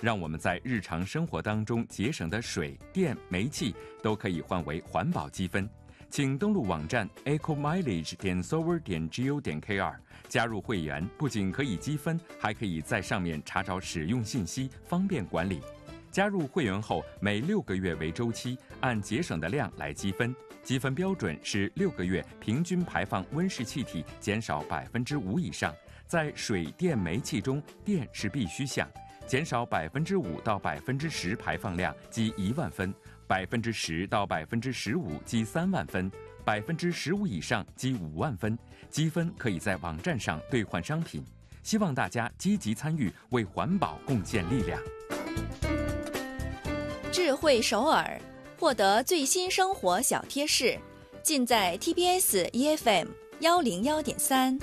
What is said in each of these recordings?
让我们在日常生活当中节省的水电煤气都可以换为环保积分。请登录网站 ecomileage.solar.go.kr 加入会员，不仅可以积分，还可以在上面查找使用信息，方便管理。加入会员后，每6个月为周期，按节省的量来积分。积分标准是6个月平均排放温室气体减少5%以上，在水电煤气中，电是必须项，减少5%到10%排放量积1万分，10%到15%积3万分，15%以上积5万分。积分可以在网站上兑换商品。希望大家积极参与，为环保贡献力量。 智慧首尔，获得最新生活小贴士，尽在 TBS EFM 101.3。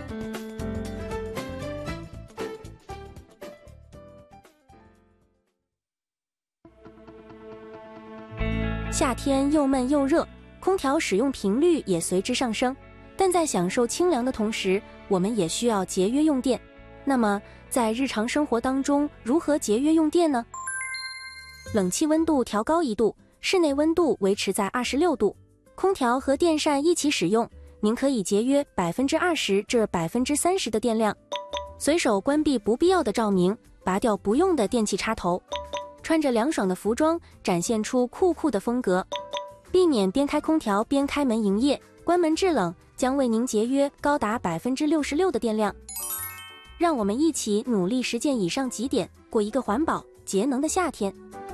夏天又闷又热，空调使用频率也随之上升。但在享受清凉的同时，我们也需要节约用电。那么，在日常生活当中，如何节约用电呢？冷气温度调高1度，室内温度维持在26度。空调和电扇一起使用，您可以节约20%至30%的电量。随手关闭不必要的照明，拔掉不用的电器插头。穿着凉爽的服装，展现出酷酷的风格。避免边开空调边开门营业，关门制冷将为您节约高达66%的电量。让我们一起努力实践以上几点，过一个环保节能的夏天。